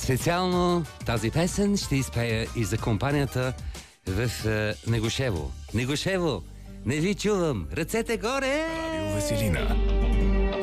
Специално тази песен ще изпея и за компанията в Негушево. Негушево, не ви чувам. Ръцете горе! Радио Веселина.